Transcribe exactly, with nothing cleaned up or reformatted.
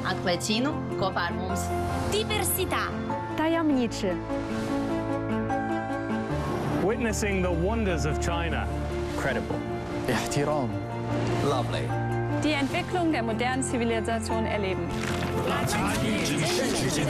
atklāti kopā ar mums. Diversità. Tajemniczy. Witnessing the wonders of China. Credible. احترام. Lovely. Die Entwicklung der modernen Zivilisation erleben.